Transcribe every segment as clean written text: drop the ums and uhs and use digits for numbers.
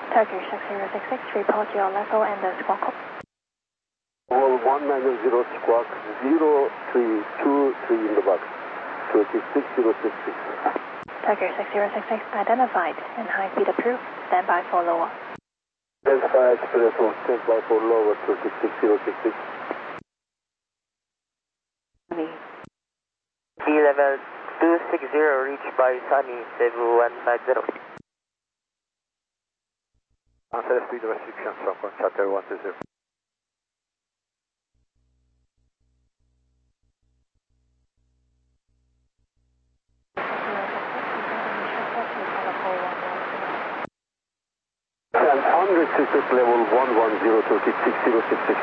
Turkish 6066, report your level and the squawk code. All 190 squawk 0323 in the box, 36066. Turkish 6066 identified and high speed approved. Stand by for lower. Stand by for lower, 36066. Sea level 260 reached by Sunny 7190. Answer speed restrictions from Charter 120. And unrestricted level 110 36066.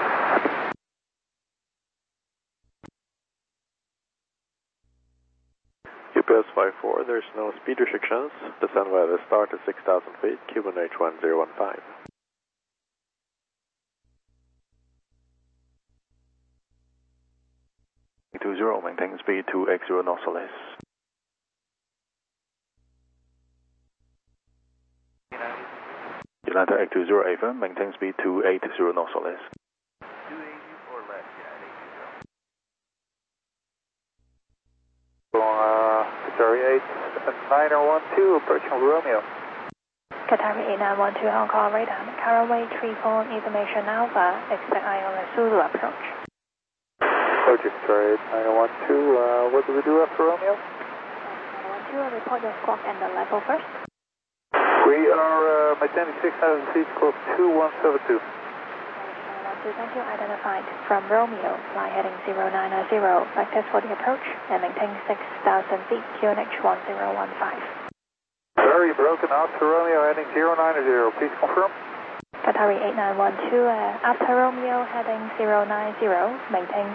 UPS 54, there's no speed restrictions. Descend via the start at 6,000 feet, Cuban H1015. 20, maintain speed 280 knots or less. United 820 Ava, maintain speed 280 knots or less. 280 or less, Qatari 8912, approaching Romeo. Qatari 8912 on call radar. Caraway 34 information Alpha. Expect Iola Zulu approach. Approaching Qatari 8912, what do we do after Romeo? 912, report your squawk and the level first. We are maintaining 6,000 feet, squawk 2172. 912, thank you. Identified from Romeo. Fly heading 0990. Backtest for the approach and maintain 6,000 feet. QNH 1015. Very broken after Romeo heading 090. Please confirm. Qatari 8912, after Romeo heading 090. Maintain